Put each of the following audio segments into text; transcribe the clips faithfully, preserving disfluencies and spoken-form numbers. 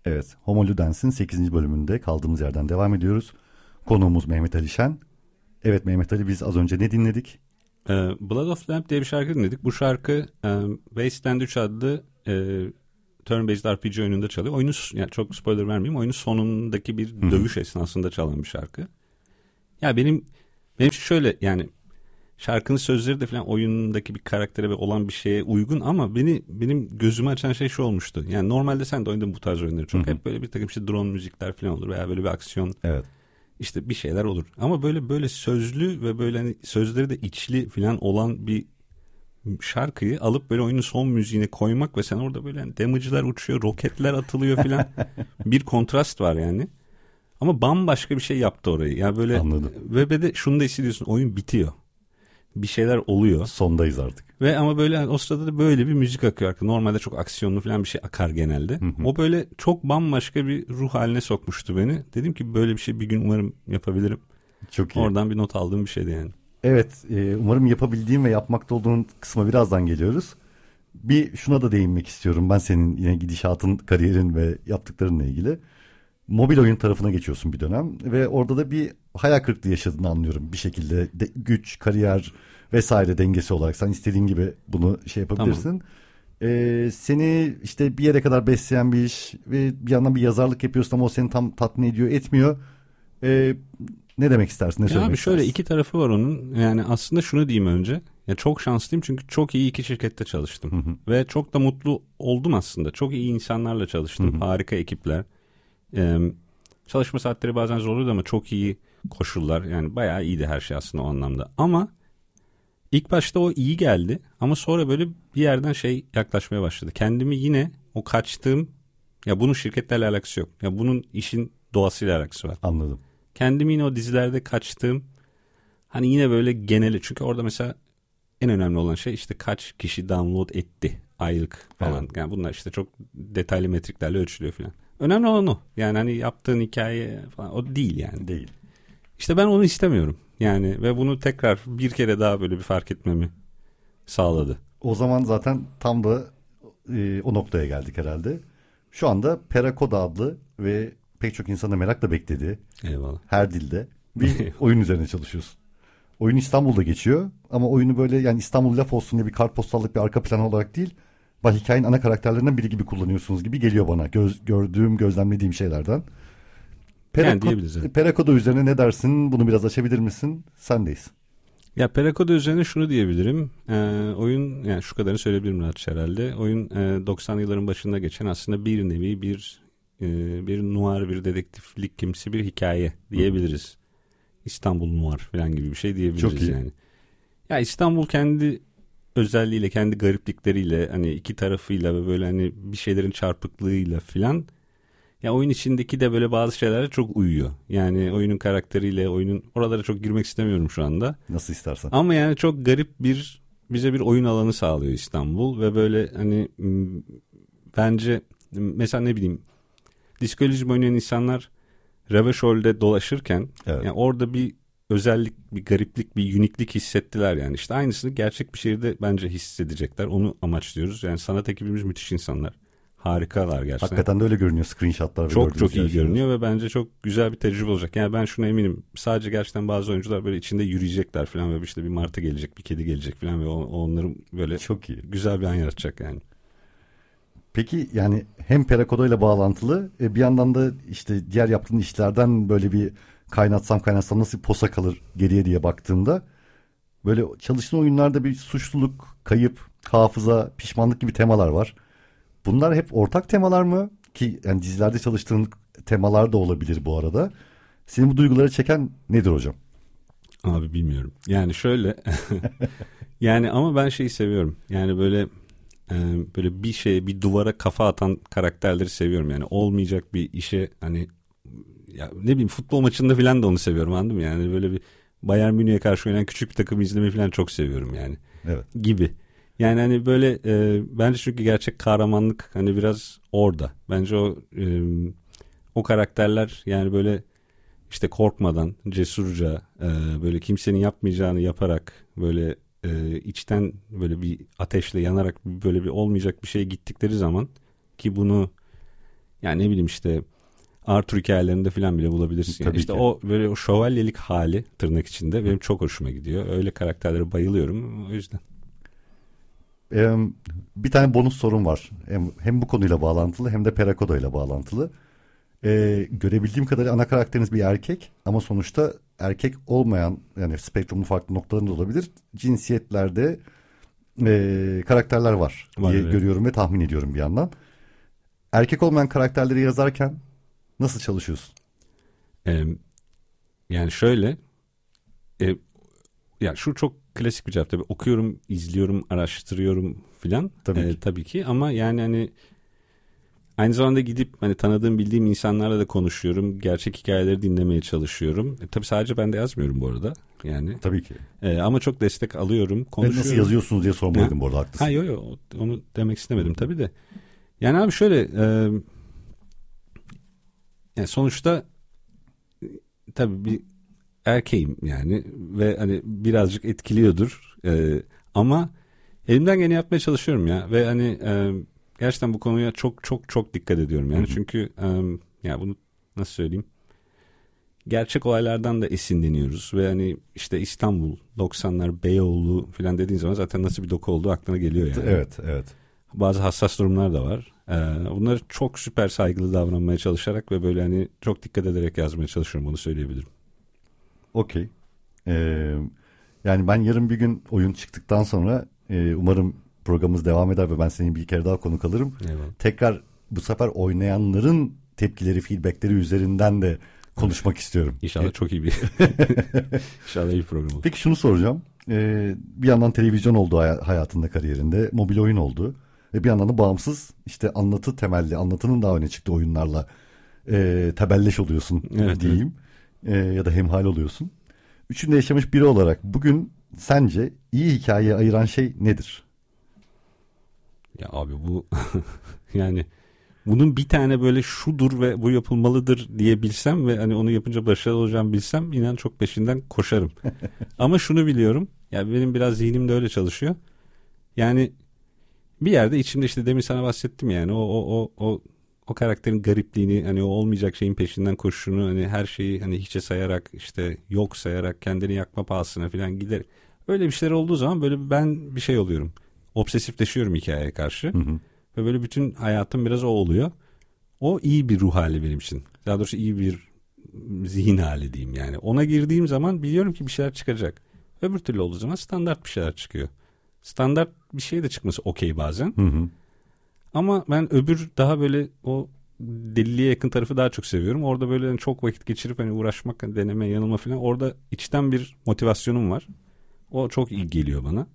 Evet, Homo Ludens'in sekizinci bölümünde kaldığımız yerden devam ediyoruz. Konuğumuz Mehmet Ali Şen. Evet Mehmet Ali, biz az önce ne dinledik? Ee, Blood of the Lamp diye bir şarkı dinledik. Bu şarkı um, Wasteland üç adlı e, turn-based R P G oyununda çalıyor. Oyunun, yani çok spoiler vermeyeyim, oyunun sonundaki bir Hı-hı. dövüş esnasında çalan bir şarkı. Ya benim benim şöyle, yani şarkının sözleri de falan oyundaki bir karaktere ve olan bir şeye uygun ama beni benim gözümü açan şey şu olmuştu. Yani normalde sen de oynadın bu tarz oyunları çok. Hı-hı. Hep böyle bir takım işte drone müzikler falan olur veya böyle bir aksiyon. Evet. İşte bir şeyler olur. Ama böyle böyle sözlü ve böyle hani sözleri de içli falan olan bir şarkıyı alıp böyle oyunun son müziğine koymak ve sen orada böyle hani damage'ler uçuyor, roketler atılıyor falan. Bir kontrast var yani. Ama bambaşka bir şey yaptı orayı. Yani böyle Anladım. Ve bir de şunu da hissediyorsun, oyun bitiyor. Bir şeyler oluyor. Sondayız artık. Ve ama böyle o sırada da böyle bir müzik akıyor. Normalde çok aksiyonlu falan bir şey akar genelde. Hı hı. O böyle çok bambaşka bir ruh haline sokmuştu beni. Dedim ki böyle bir şey bir gün umarım yapabilirim. Çok iyi. Oradan bir not aldığım bir şeydi yani. Evet, e, umarım yapabildiğim ve yapmakta olduğun kısma birazdan geliyoruz. Bir şuna da değinmek istiyorum. Ben senin yine gidişatın, kariyerin ve yaptıklarınla ilgili. Mobil oyun tarafına geçiyorsun bir dönem ve orada da bir hayal kırıklığı yaşadığını anlıyorum. Bir şekilde de, güç, kariyer vesaire dengesi olarak sen istediğin gibi bunu şey yapabilirsin. Tamam. Ee, seni işte bir yere kadar besleyen bir iş ve bir yandan bir yazarlık yapıyorsun ama o seni tam tatmin ediyor, etmiyor. Ee, ne demek istersin? Ne ya söylemek abi şöyle istersin? iki tarafı var onun. Yani aslında şunu diyeyim önce. Ya çok şanslıyım çünkü çok iyi iki şirkette çalıştım. Hı hı. Ve çok da mutlu oldum aslında. Çok iyi insanlarla çalıştım. Hı hı. Harika ekipler. Ee, çalışma saatleri bazen zorluydu ama çok iyi koşullar. Yani bayağı iyiydi her şey aslında o anlamda. Ama ilk başta o iyi geldi. Ama sonra böyle bir yerden şey yaklaşmaya başladı. Kendimi yine o kaçtığım, ya bunun şirketlerle alakası yok. Ya bunun işin doğasıyla alakası var. Anladım. Kendimi yine o dizilerde kaçtığım, hani yine böyle geneli, çünkü orada mesela en önemli olan şey işte kaç kişi download etti aylık falan. Evet. Yani bunlar işte çok detaylı metriklerle ölçülüyor falan. Önemli olan o. Yani hani yaptığın hikaye falan o değil yani. Değil. İşte ben onu istemiyorum. Yani ve bunu tekrar bir kere daha böyle bir fark etmemi sağladı. O zaman zaten tam da e, o noktaya geldik herhalde. Şu anda Perakoda adlı ve pek çok insanın merakla beklediği, eyvallah, her dilde bir oyun üzerine çalışıyorsun. Oyun İstanbul'da geçiyor ama oyunu böyle yani İstanbul laf olsun diye bir kartpostallık bir arka plan olarak değil, hikayenin ana karakterlerinden biri gibi kullanıyorsunuz gibi geliyor bana. Göz, gördüğüm, gözlemlediğim şeylerden. Perako- Perakoda üzerine ne dersin? Bunu biraz açabilir misin? Sendeyiz. Ya Perakoda üzerine şunu diyebilirim. Ee, oyun, yani şu kadarını söyleyebilirim rahatça herhalde. Oyun e, doksanlı yılların başında geçen aslında bir nevi bir e, bir noir, bir dedektiflik kimsi bir hikaye diyebiliriz. Hı. İstanbul noir falan gibi bir şey diyebiliriz. Çok iyi. Yani. Ya İstanbul kendi özelliğiyle, kendi gariplikleriyle, hani iki tarafıyla ve böyle hani bir şeylerin çarpıklığıyla filan, ya oyun içindeki de böyle bazı şeylerle çok uyuyor. Yani oyunun karakteriyle, oyunun, oralara çok girmek istemiyorum şu anda. Nasıl istersen. Ama yani çok garip bir, bize bir oyun alanı sağlıyor İstanbul ve böyle hani bence mesela ne bileyim, Disco oynayan insanlar Revachol'de dolaşırken evet, yani orada bir özellik, bir gariplik, bir uniklik hissettiler yani. İşte aynısını gerçek bir şehirde bence hissedecekler. Onu amaçlıyoruz. Yani sanat ekibimiz müthiş insanlar. Harikalar gerçekten. Hakikaten de öyle görünüyor screenshotlar. Çok çok iyi görünüyor ve bence çok güzel bir tecrübe olacak. Yani ben şuna eminim. Sadece gerçekten bazı oyuncular böyle içinde yürüyecekler falan ve işte bir martı gelecek, bir kedi gelecek falan ve onların böyle çok iyi, güzel bir an yaratacak yani. Peki yani hem Perakoda ile bağlantılı, bir yandan da işte diğer yaptığın işlerden böyle bir kaynatsam kaynatsam nasıl bir posa kalır geriye diye baktığımda böyle çalıştığın oyunlarda bir suçluluk, kayıp, hafıza, pişmanlık gibi temalar var. Bunlar hep ortak temalar mı? Ki yani dizilerde çalıştığın temalar da olabilir bu arada. Senin bu duyguları çeken nedir hocam? Abi bilmiyorum. Yani şöyle yani ama ben şeyi seviyorum. Yani böyle böyle bir şeye, bir duvara kafa atan karakterleri seviyorum. Yani olmayacak bir işe, hani ya ne bileyim, futbol maçında falan da onu seviyorum, anladın mı? Yani böyle bir Bayern Münih'e karşı oynayan küçük bir takımı izlemeyi falan çok seviyorum yani. Evet. Gibi. Yani hani böyle e, bence çünkü gerçek kahramanlık hani biraz orada. Bence o e, o karakterler yani böyle işte korkmadan, cesurca, e, böyle kimsenin yapmayacağını yaparak, böyle e, içten böyle bir ateşle yanarak böyle bir olmayacak bir şeye gittikleri zaman, ki bunu Yani ne bileyim işte Arthur hikayelerinde falan bile bulabilirsin. Yani. İşte ki. O böyle o şövalyelik hali tırnak içinde benim çok hoşuma gidiyor. Öyle karakterlere bayılıyorum o yüzden. Ee, bir tane bonus sorum var. Hem, hem bu konuyla bağlantılı hem de Perakodo ile bağlantılı. Ee, görebildiğim kadarıyla ana karakteriniz bir erkek ama sonuçta erkek olmayan, yani spektrumun farklı noktalarında olabilir, cinsiyetlerde e, karakterler var, var diye evet. görüyorum ve tahmin ediyorum bir yandan. Erkek olmayan karakterleri yazarken nasıl çalışıyorsun? Ee, yani şöyle e, ya şu çok klasik bir cevap tabii. Okuyorum, izliyorum, araştırıyorum filan. Tabii, ee, tabii ki ama yani hani aynı zamanda gidip hani tanıdığım, bildiğim insanlarla da konuşuyorum. Gerçek hikayeleri dinlemeye çalışıyorum. E, tabii sadece ben de yazmıyorum bu arada. Yani. Tabii ki. E, ama çok destek alıyorum, konuşuyorum. Ben nasıl yazıyorsunuz diye sormalıydım bu arada, haklısın. Ha yok yok, onu demek istemedim tabii de. Yani abi şöyle e, yani sonuçta tabii bir erkeğim yani ve hani birazcık etkiliyordur. E, ama elimden geleni yapmaya çalışıyorum ya ve hani e, gerçekten bu konuya çok çok çok dikkat ediyorum yani. Hı hı. Çünkü e, ya bunu nasıl söyleyeyim? Gerçek olaylardan da esinleniyoruz ve hani işte İstanbul, doksanlar, Beyoğlu falan dediğin zaman zaten nasıl bir doku olduğu aklına geliyor yani. Evet, evet. Bazı hassas durumlar da var. Ee, bunları çok süper saygılı davranmaya çalışarak ve böyle hani çok dikkat ederek yazmaya çalışıyorum, onu söyleyebilirim. Okey. Ee, yani ben yarın bir gün oyun çıktıktan sonra e, umarım programımız devam eder ve ben senin bir kere daha konuk alırım. Evet. Tekrar bu sefer oynayanların tepkileri, feedbackleri üzerinden de konuşmak istiyorum. İnşallah çok iyi bir İnşallah iyi bir program olur. Peki şunu soracağım. Ee, bir yandan televizyon oldu hayatında, kariyerinde. Mobil oyun oldu. Ve bir yandan da bağımsız işte anlatı temelli, anlatının daha öne çıktığı oyunlarla e, tebelleş oluyorsun evet, diyeyim. Evet. E, ya da hemhal oluyorsun. Üçünde yaşamış biri olarak bugün sence iyi hikayeye ayıran şey nedir? Ya abi bu yani bunun bir tane böyle şudur ve bu yapılmalıdır diyebilsem ve hani onu yapınca başarılı olacağımı bilsem inan çok peşinden koşarım. Ama şunu biliyorum. Yani benim biraz zihnim de öyle çalışıyor. Yani bir yerde içimde işte demin sana bahsettim yani o o o o o karakterin garipliğini, hani o olmayacak şeyin peşinden koşuşunu, hani her şeyi hani hiçe sayarak, işte yok sayarak, kendini yakma pahasına falan gider. Öyle bir şeyler olduğu zaman böyle ben bir şey oluyorum. Obsesifleşiyorum hikayeye karşı. Hı hı. Ve böyle bütün hayatım biraz o oluyor. O iyi bir ruh hali benim için. Daha doğrusu iyi bir zihin hali diyeyim yani. Ona girdiğim zaman biliyorum ki bir şeyler çıkacak. Öbür türlü olduğu zaman standart bir şeyler çıkıyor. Standart bir şey de çıkması okey bazen. Hı hı. Ama ben öbür daha böyle o deliliğe yakın tarafı daha çok seviyorum. Orada böyle çok vakit geçirip hani uğraşmak, deneme, yanılma falan. Orada içten bir motivasyonum var. O çok iyi geliyor bana.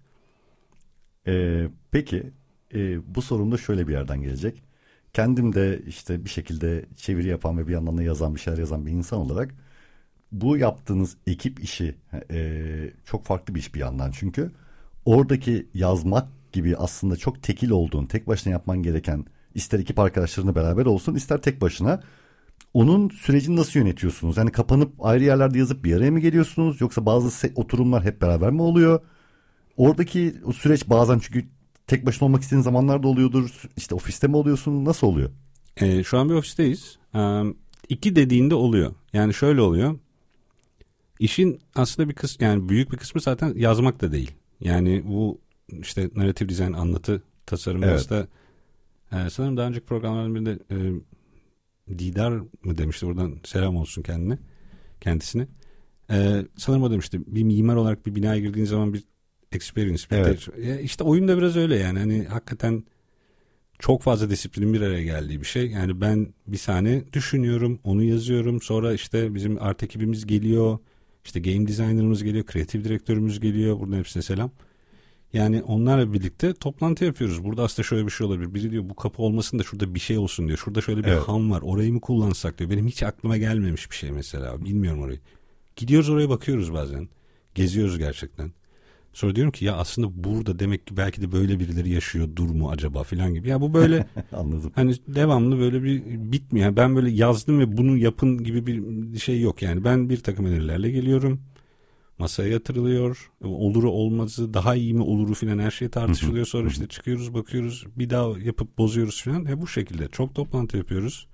Ee, peki e, bu sorum da şöyle bir yerden gelecek. Kendim de işte bir şekilde çeviri yapan ve bir yandan da yazan, bir şeyler yazan bir insan olarak bu yaptığınız ekip işi e, çok farklı bir iş bir yandan. Çünkü oradaki yazmak gibi aslında çok tekil olduğun, tek başına yapman gereken, ister ekip arkadaşlarınla beraber olsun, ister tek başına, onun sürecini nasıl yönetiyorsunuz? Yani kapanıp ayrı yerlerde yazıp bir araya mı geliyorsunuz? Yoksa bazı oturumlar hep beraber mi oluyor? Oradaki o süreç bazen, çünkü tek başına olmak istediğin zamanlar da oluyordur. İşte ofiste mi oluyorsun? Nasıl oluyor? Ee, şu an bir ofisteyiz. Ee, iki dediğinde oluyor. Yani şöyle oluyor. İşin aslında bir kısmı, yani büyük bir kısmı zaten yazmak da değil. Yani bu işte narrative design, anlatı tasarımı evet. da e, sanırım daha önceki programlardan birinde e, Didar mı demişti, buradan selam olsun kendine, kendisine. E, sanırım o demişti. Bir mimar olarak bir binaya girdiğin zaman bir experience. Bir evet. e, işte oyun da biraz öyle yani. Hani hakikaten çok fazla disiplinin bir araya geldiği bir şey. Yani ben bir sahne düşünüyorum, onu yazıyorum. Sonra işte bizim art ekibimiz geliyor. İşte game designer'ımız geliyor, kreatif direktörümüz geliyor. Buradan hepsine selam. Yani onlarla birlikte toplantı yapıyoruz. Burada aslında şöyle bir şey olabilir. Biri diyor bu kapı olmasın da şurada bir şey olsun diyor. Şurada şöyle bir evet. ham var. Orayı mı kullansak diyor. Benim hiç aklıma gelmemiş bir şey mesela. Bilmiyorum orayı. Gidiyoruz oraya, bakıyoruz bazen. Geziyoruz gerçekten. Sonra diyorum ki ya aslında burada demek ki belki de böyle birileri yaşıyordur mu acaba falan gibi. Ya bu böyle anladım. Hani devamlı böyle bir bitmiyor. Yani ben böyle yazdım ve bunu yapın gibi bir şey yok. Yani ben bir takım önerilerle geliyorum. Masaya yatırılıyor. Oluru olmazı, daha iyi mi oluru filan, her şey tartışılıyor. Sonra işte çıkıyoruz, bakıyoruz, bir daha yapıp bozuyoruz filan. E bu şekilde çok toplantı yapıyoruz.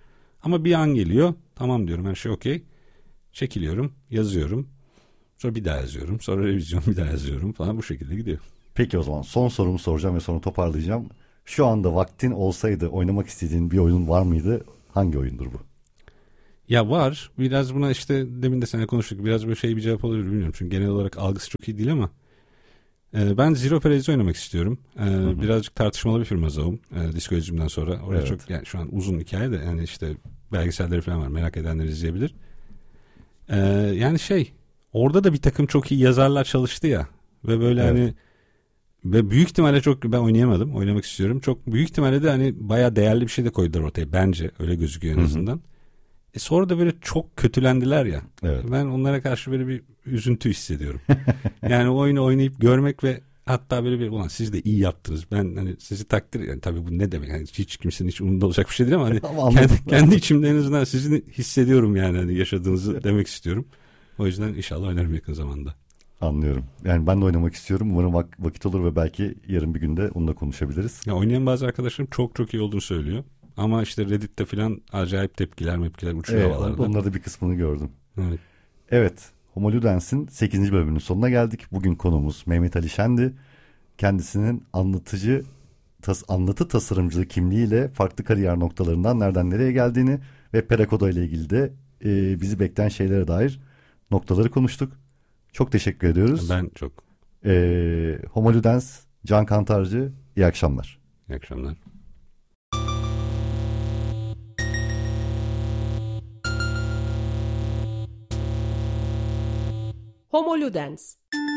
Ama bir an geliyor. Tamam diyorum, her şey okey. Çekiliyorum, yazıyorum. Sonra bir daha yazıyorum. Sonra revizyon, bir daha yazıyorum falan, bu şekilde gidiyor. Peki o zaman son sorumu soracağım ve sonra toparlayacağım. Şu anda vaktin olsaydı oynamak istediğin bir oyun var mıydı? Hangi oyundur bu? Ya var. Biraz buna işte demin de seninle konuştuk. Biraz böyle şey bir cevap olur bilmiyorum. Çünkü genel olarak algısı çok iyi değil ama e, ben Zero Perez'i oynamak istiyorum. E, hı hı. Birazcık tartışmalı bir firma Zaum. E, Disco'cumdan sonra. Oraya evet. Çok yani şu an uzun hikaye de yani işte belgeselleri falan var. Merak edenler izleyebilir. E, yani şey orada da bir takım çok iyi yazarlar çalıştı ya. Ve böyle evet. hani ve büyük ihtimalle çok ben oynayamadım. Oynamak istiyorum. Çok büyük ihtimalle de hani bayağı değerli bir şey de koydular ortaya. Bence öyle gözüküyor en azından. Hı hı. E sonra da böyle çok kötülendiler ya. Evet. Ben onlara karşı böyle bir üzüntü hissediyorum. Yani oyunu oynayıp görmek ve hatta böyle bir ulan siz de iyi yaptınız. Ben hani sizi takdir yani tabii bu ne demek? Yani hiç kimsenin hiç umurunda olacak bir şey değil ama hani kendi, kendi içimde en azından sizi hissediyorum yani hani yaşadığınızı demek istiyorum. O yüzden inşallah oynarım yakın zamanda. Anlıyorum. Yani ben de oynamak istiyorum. Umarım vak- vakit olur ve belki yarın bir günde onunla konuşabiliriz. Ya oynayan bazı arkadaşlarım çok çok iyi olduğunu söylüyor. Ama işte Reddit'te falan acayip tepkiler mepkiler uçuyor evet, havalarda. Onlarda da bir kısmını gördüm. Evet. Evet. Homo Ludens'in sekizinci bölümünün sonuna geldik. Bugün konuğumuz Mehmet Ali Şen'di. Kendisinin anlatıcı, tas, anlatı tasarımcılığı kimliğiyle farklı kariyer noktalarından nereden nereye geldiğini ve Perakoda ile ilgili de e, bizi bekleyen şeylere dair noktaları konuştuk. Çok teşekkür ediyoruz. Ben çok. E, Homo Ludens, Can Kantarcı, iyi akşamlar. İyi akşamlar. Homo Ludens.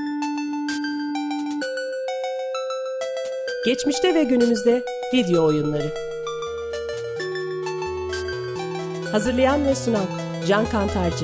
Geçmişte ve günümüzde video oyunları. Hazırlayan ve sunan Can Kantarcı.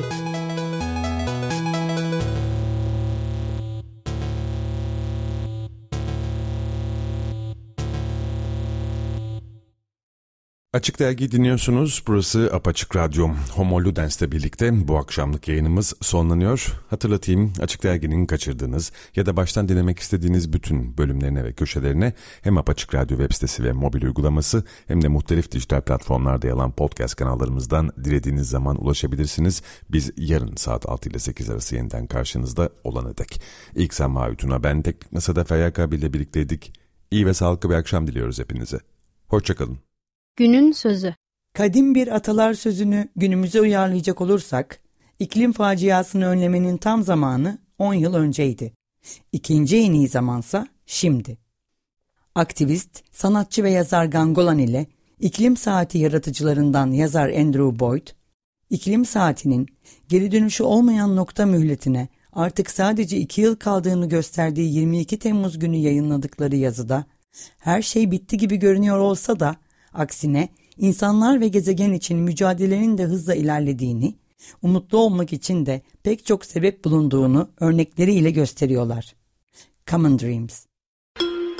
Açık Dergi dinliyorsunuz. Burası Apaçık Radyo. Homo Ludens'le birlikte bu akşamlık yayınımız sonlanıyor. Hatırlatayım, Açık Dergi'nin kaçırdığınız ya da baştan dinlemek istediğiniz bütün bölümlerine ve köşelerine hem Apaçık Radyo web sitesi ve mobil uygulaması hem de muhtelif dijital platformlarda yer alan podcast kanallarımızdan dilediğiniz zaman ulaşabilirsiniz. Biz yarın saat altı ile sekiz arası yeniden karşınızda olana dek. İlk sen Mavi Tuna, ben Teknik Masa'da Feyyak abiyle birlikteydik. İyi ve sağlıklı bir akşam diliyoruz hepinize. Hoşçakalın. Günün sözü. Kadim bir atalar sözünü günümüze uyarlayacak olursak, iklim faciasını önlemenin tam zamanı on yıl önceydi. İkinci en iyi zamansa şimdi. Aktivist, sanatçı ve yazar Gangolan ile İklim Saati yaratıcılarından yazar Andrew Boyd, İklim Saati'nin geri dönüşü olmayan nokta mühletine artık sadece iki yıl kaldığını gösterdiği yirmi iki Temmuz günü yayınladıkları yazıda, her şey bitti gibi görünüyor olsa da, aksine insanlar ve gezegen için mücadelenin de hızla ilerlediğini, umutlu olmak için de pek çok sebep bulunduğunu örnekleriyle gösteriyorlar. Common Dreams.